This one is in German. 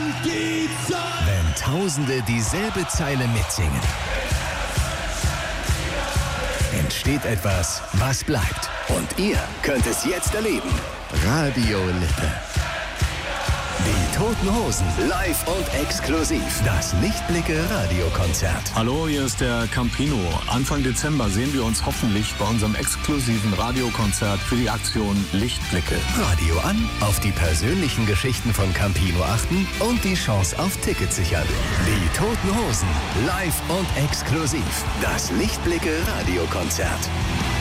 die Zeit. Wenn Tausende dieselbe Zeile mitsingen, entsteht etwas, was bleibt. Und ihr könnt es jetzt erleben. Radio Lippe. Die Toten Hosen, live und exklusiv. Das Lichtblicke-Radiokonzert. Hallo, hier ist der Campino. Anfang Dezember sehen wir uns hoffentlich bei unserem exklusiven Radiokonzert für die Aktion Lichtblicke. Radio an, auf die persönlichen Geschichten von Campino achten und die Chance auf Tickets sichern. Die Toten Hosen, live und exklusiv. Das Lichtblicke-Radiokonzert.